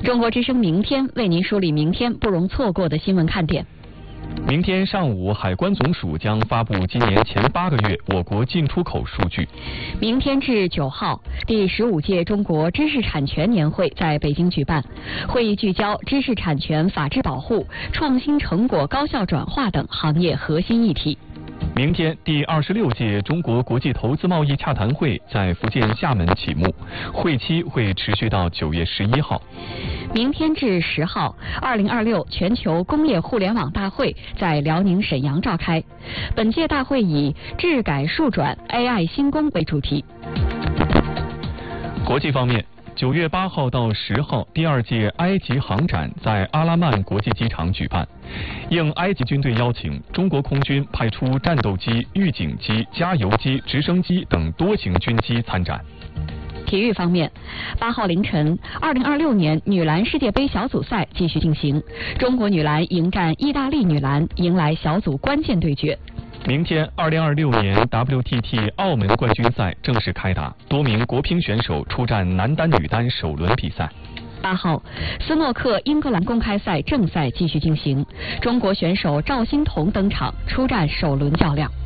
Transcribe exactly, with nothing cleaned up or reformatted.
中国之声明天为您梳理明天不容错过的新闻看点。 明天上午，海关总署将发布今年前八个月我国进出口数据。 明天至九号，第十五届中国知识产权年会在北京举办，会议聚焦知识产权法治保护、创新成果高效转化等行业核心议题。 明天，第二十六届中国国际投资贸易洽谈会在福建厦门启幕，会期会持续到九月十一号。 明天至十号，二零二六全球工业互联网大会在辽宁沈阳召开。本届大会以治改数转 A I 新工为主题。 国际方面，九月八号到十号，第二届埃及航展在阿拉曼国际机场举办。应埃及军队邀请，中国空军派出战斗机、预警机、加油机、直升机等多型军机参展。 体育方面，八号凌晨，二零二六年女篮世界杯小组赛继续进行，中国女篮迎战意大利女篮，迎来小组关键对决。 明天，二零二六年 W T T 澳门冠军赛正式开打，多名国乒选手出战男单、女单首轮比赛。 八号，斯诺克英格兰公开赛正赛继续进行，中国选手赵欣彤登场出战首轮较量。